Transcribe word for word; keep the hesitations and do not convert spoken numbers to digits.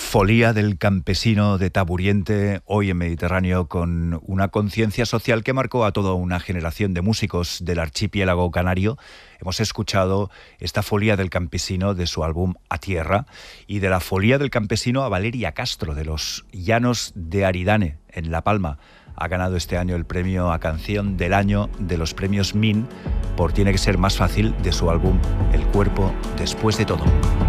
Folía del campesino de Taburiente, hoy en Mediterráneo, con una conciencia social que marcó a toda una generación de músicos del archipiélago canario. Hemos escuchado esta Folía del campesino de su álbum A Tierra, y de la Folía del campesino a Valeria Castro, de los Llanos de Aridane, en La Palma. Ha ganado este año el premio a Canción del Año de los premios M I N por Tiene que ser más fácil, de su álbum El cuerpo después de todo.